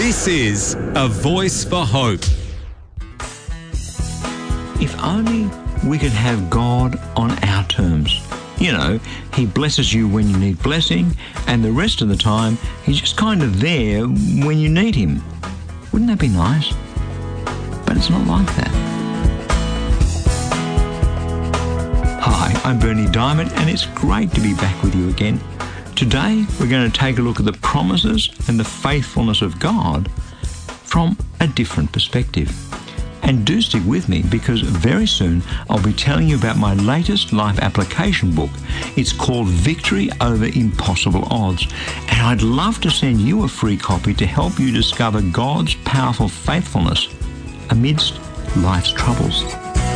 This is A Voice for Hope. If only we could have God on our terms. You know, He blesses you when you need blessing, and the rest of the time, He's just kind of there when you need Him. Wouldn't that be nice? But it's not like that. Hi, I'm Bernie Diamond, and it's great to be back with you again. Today, we're going to take a look at the promises and the faithfulness of God from a different perspective. And do stick with me, because very soon I'll be telling you about my latest life application book. It's called Victory Over Impossible Odds, and I'd love to send you a free copy to help you discover God's powerful faithfulness amidst life's troubles.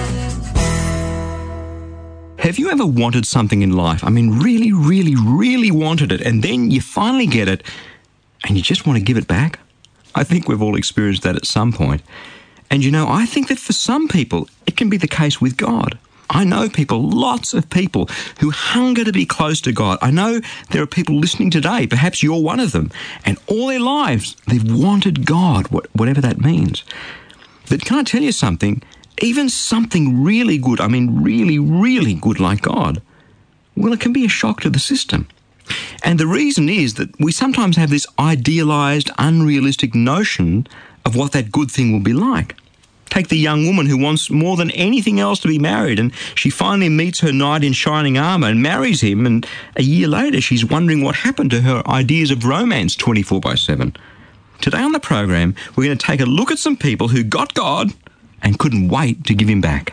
Have you ever wanted something in life? I mean, really, really, really wanted it, and then you finally get it, and you just want to give it back? I think we've all experienced that at some point. And you know, I think that for some people, it can be the case with God. I know people, lots of people, who hunger to be close to God. I know there are people listening today, perhaps you're one of them, and all their lives, they've wanted God, whatever that means. But can I tell you something? Even something really good, I mean really, really good like God, well, it can be a shock to the system. And the reason is that we sometimes have this idealized, unrealistic notion of what that good thing will be like. Take the young woman who wants more than anything else to be married, and she finally meets her knight in shining armour and marries him, and a year later she's wondering what happened to her ideas of romance 24/7. Today on the program, we're going to take a look at some people who got God and couldn't wait to give Him back.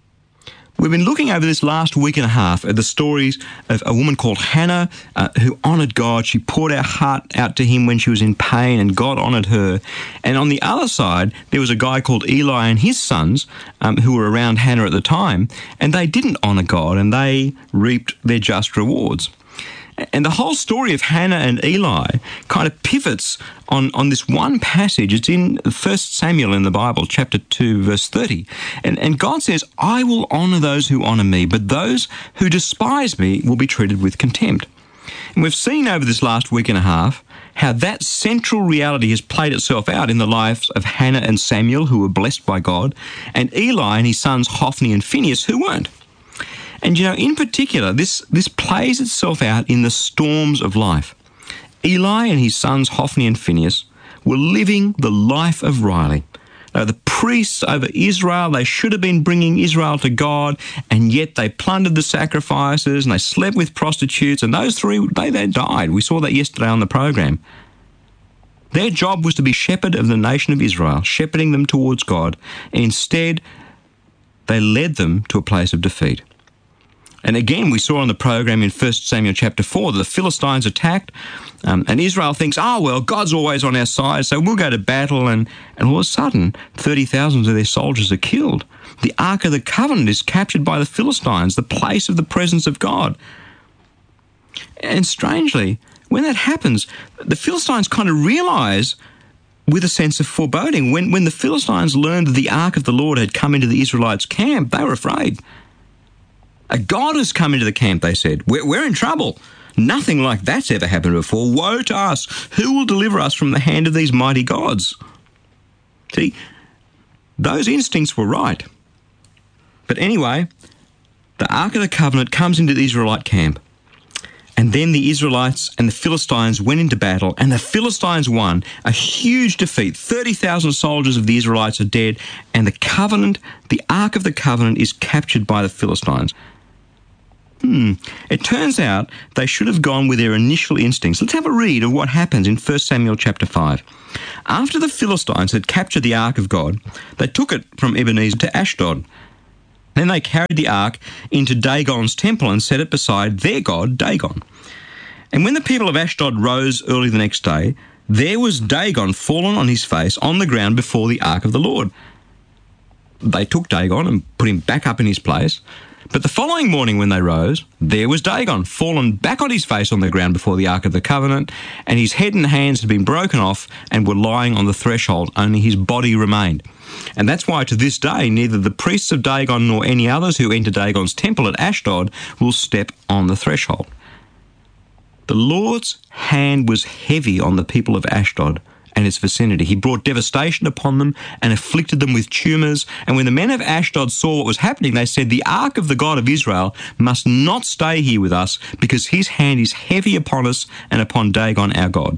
We've been looking over this last week and a half at the stories of a woman called Hannah who honoured God. She poured her heart out to Him when she was in pain, and God honoured her. And on the other side, there was a guy called Eli and his sons who were around Hannah at the time, and they didn't honour God, and they reaped their just rewards. And the whole story of Hannah and Eli kind of pivots on this one passage. It's in 1 Samuel in the Bible, chapter 2, verse 30. And God says, I will honour those who honour me, but those who despise me will be treated with contempt. And we've seen over this last week and a half how that central reality has played itself out in the lives of Hannah and Samuel, who were blessed by God, and Eli and his sons Hophni and Phinehas, who weren't. And you know, in particular, this plays itself out in the storms of life. Eli and his sons Hophni and Phinehas were living the life of Riley. They were the priests over Israel. They should have been bringing Israel to God, and yet they plundered the sacrifices and they slept with prostitutes, and those three, they died. We saw that yesterday on the program. Their job was to be shepherd of the nation of Israel, shepherding them towards God. Instead, they led them to a place of defeat. And again, we saw on the program in 1 Samuel chapter 4 that the Philistines attacked, and Israel thinks, oh, well, God's always on our side, so we'll go to battle, and all of a sudden, 30,000 of their soldiers are killed. The Ark of the Covenant is captured by the Philistines, the place of the presence of God. And strangely, when that happens, the Philistines kind of realise with a sense of foreboding. When the Philistines learned that the Ark of the Lord had come into the Israelites' camp, they were afraid. A God has come into the camp, they said. We're in trouble. Nothing like that's ever happened before. Woe to us. Who will deliver us from the hand of these mighty gods? See, those instincts were right. But anyway, the Ark of the Covenant comes into the Israelite camp. And then the Israelites and the Philistines went into battle, and the Philistines won. A huge defeat. 30,000 soldiers of the Israelites are dead, and the Ark of the Covenant is captured by the Philistines. It turns out they should have gone with their initial instincts. Let's have a read of what happens in 1 Samuel chapter 5. After the Philistines had captured the Ark of God, they took it from Ebenezer to Ashdod. Then they carried the ark into Dagon's temple and set it beside their god, Dagon. And when the people of Ashdod rose early the next day, there was Dagon fallen on his face on the ground before the ark of the Lord. They took Dagon and put him back up in his place. But the following morning when they rose, there was Dagon, fallen back on his face on the ground before the Ark of the Covenant, and his head and hands had been broken off and were lying on the threshold. Only his body remained. And that's why to this day, neither the priests of Dagon nor any others who enter Dagon's temple at Ashdod will step on the threshold. The Lord's hand was heavy on the people of Ashdod and its vicinity. He brought devastation upon them and afflicted them with tumours. And when the men of Ashdod saw what was happening, they said, the ark of the God of Israel must not stay here with us, because his hand is heavy upon us and upon Dagon our God.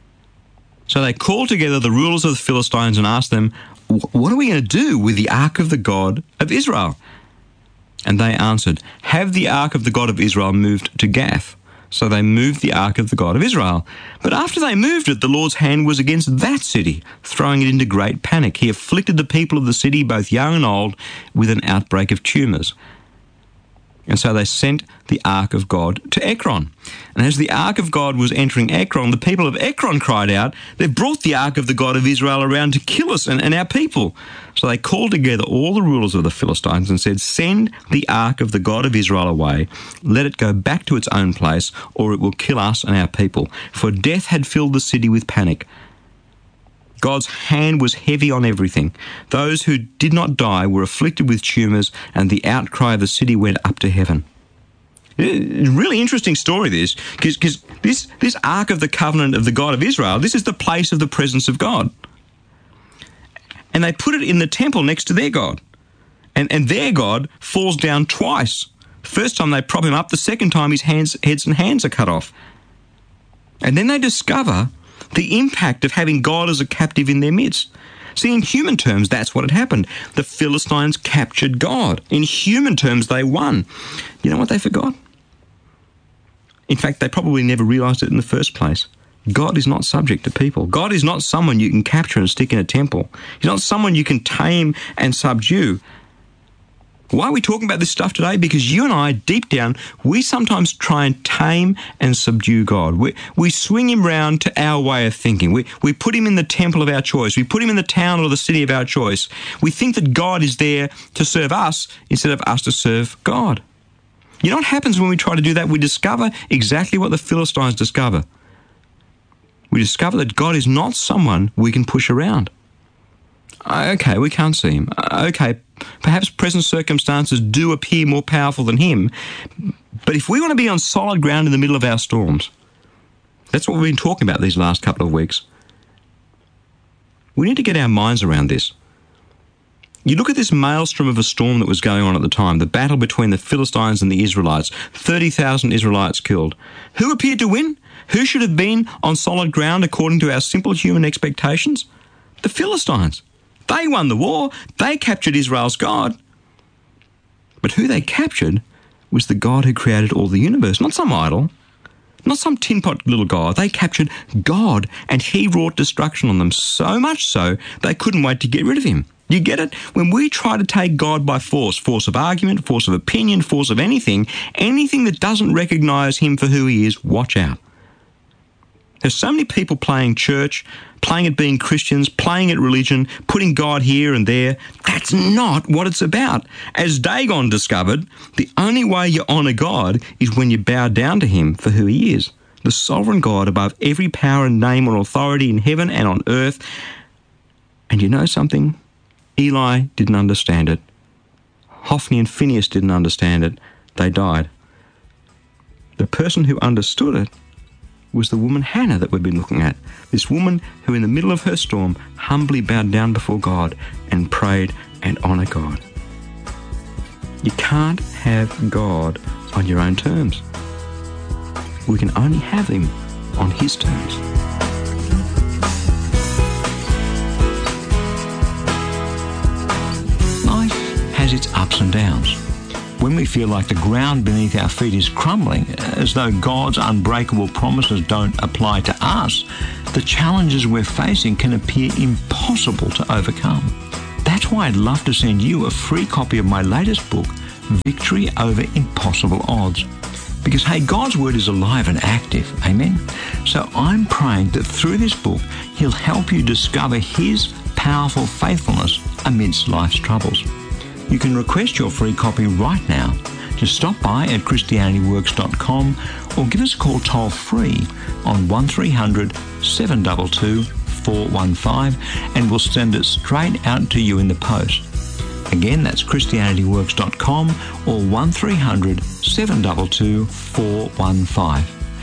So they called together the rulers of the Philistines and asked them, what are we going to do with the ark of the God of Israel? And they answered, have the ark of the God of Israel moved to Gath. So they moved the ark of the God of Israel. But after they moved it, the Lord's hand was against that city, throwing it into great panic. He afflicted the people of the city, both young and old, with an outbreak of tumours. And so they sent the ark of God to Ekron. And as the ark of God was entering Ekron, the people of Ekron cried out, they've brought the ark of the God of Israel around to kill us and our people. So they called together all the rulers of the Philistines and said, send the ark of the God of Israel away. Let it go back to its own place, or it will kill us and our people. For death had filled the city with panic. God's hand was heavy on everything. Those who did not die were afflicted with tumours, and the outcry of the city went up to heaven. Really interesting story, this, because this Ark of the Covenant of the God of Israel, this is the place of the presence of God. And they put it in the temple next to their God. And their God falls down twice. First time they prop him up, the second time his heads and hands are cut off. And then they discover the impact of having God as a captive in their midst. See, in human terms, that's what had happened. The Philistines captured God. In human terms, they won. You know what they forgot? In fact, they probably never realised it in the first place. God is not subject to people. God is not someone you can capture and stick in a temple. He's not someone you can tame and subdue. Why are we talking about this stuff today? Because you and I, deep down, we sometimes try and tame and subdue God. We swing him round to our way of thinking. We put him in the temple of our choice. We put him in the town or the city of our choice. We think that God is there to serve us instead of us to serve God. You know what happens when we try to do that? We discover exactly what the Philistines discover. We discover that God is not someone we can push around. Okay, we can't see him. Okay, perhaps present circumstances do appear more powerful than him, but if we want to be on solid ground in the middle of our storms, that's what we've been talking about these last couple of weeks. We need to get our minds around this. You look at this maelstrom of a storm that was going on at the time, the battle between the Philistines and the Israelites, 30,000 Israelites killed. Who appeared to win? Who should have been on solid ground according to our simple human expectations? The Philistines. They won the war. They captured Israel's God. But who they captured was the God who created all the universe, not some idol, not some tin pot little God. They captured God, and he wrought destruction on them, so much so they couldn't wait to get rid of him. You get it? When we try to take God by force of argument, force of opinion, force of anything that doesn't recognise him for who he is, watch out. There's so many people playing church, playing at being Christians, playing at religion, putting God here and there. That's not what it's about. As Dagon discovered, the only way you honour God is when you bow down to him for who he is, the sovereign God above every power and name or authority in heaven and on earth. And you know something? Eli didn't understand it. Hophni and Phinehas didn't understand it. They died. The person who understood it was the woman Hannah that we've been looking at. This woman who in the middle of her storm humbly bowed down before God and prayed and honoured God. You can't have God on your own terms. We can only have him on his terms. Life has its ups and downs. When we feel like the ground beneath our feet is crumbling, as though God's unbreakable promises don't apply to us, the challenges we're facing can appear impossible to overcome. That's why I'd love to send you a free copy of my latest book, Victory Over Impossible Odds. Because, hey, God's Word is alive and active, amen? So I'm praying that through this book, he'll help you discover his powerful faithfulness amidst life's troubles. You can request your free copy right now. Just stop by at ChristianityWorks.com or give us a call toll free on 1300 722 415 and we'll send it straight out to you in the post. Again, that's ChristianityWorks.com or 1300 722 415.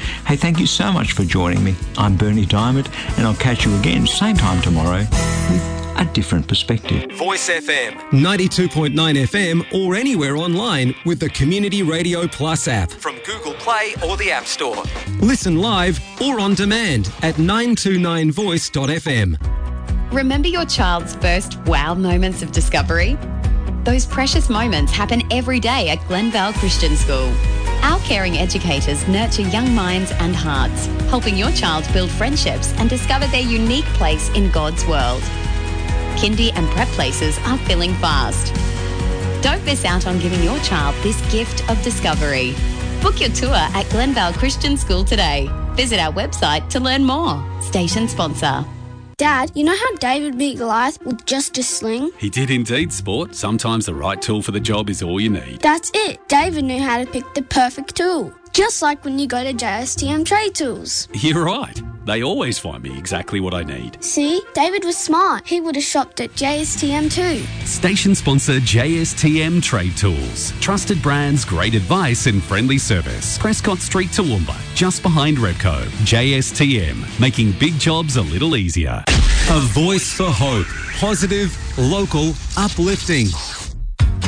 Hey, thank you so much for joining me. I'm Bernie Diamond, and I'll catch you again same time tomorrow with a different perspective. Voice FM 92.9 FM or anywhere online with the Community Radio Plus app from Google Play or the App Store. Listen live or on demand at 929voice.fm. Remember your child's first wow moments of discovery? Those precious moments happen every day at Glenvale Christian School. Our caring educators nurture young minds and hearts, helping your child build friendships and discover their unique place in God's world. Kindy and prep places are filling fast. Don't miss out on giving your child this gift of discovery. Book your tour at Glenvale Christian School today. Visit our website to learn more. Station sponsor. Dad, you know how David beat Goliath with just a sling? He did indeed, Sport. Sometimes the right tool for the job is all you need. That's it. David knew how to pick the perfect tool. Just like when you go to JSTM Trade Tools. You're right. They always find me exactly what I need. See? David was smart. He would have shopped at JSTM too. Station sponsor JSTM Trade Tools. Trusted brands, great advice and friendly service. Prescott Street, Toowoomba, just behind Repco. JSTM, making big jobs a little easier. A voice for hope. Positive, local, uplifting.